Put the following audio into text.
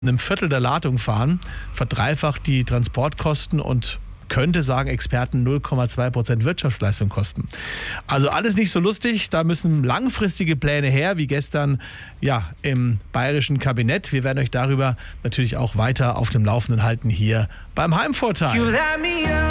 einem Viertel der Ladung fahren, verdreifacht die Transportkosten und könnte, sagen Experten, 0,2% Wirtschaftsleistung kosten. Also alles nicht so lustig, da müssen langfristige Pläne her, wie gestern im bayerischen Kabinett. Wir werden euch darüber natürlich auch weiter auf dem Laufenden halten hier beim Heimvorteil.